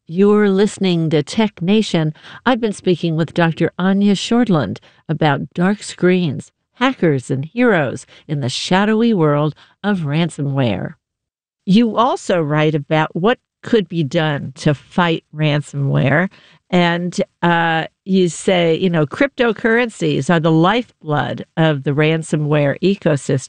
You're listening to Tech Nation. I've been speaking with Dr. Anya Shortland about dark screens, hackers, and heroes in the shadowy world of ransomware. You also write about what could be done to fight ransomware. And you say, cryptocurrencies are the lifeblood of the ransomware ecosystem.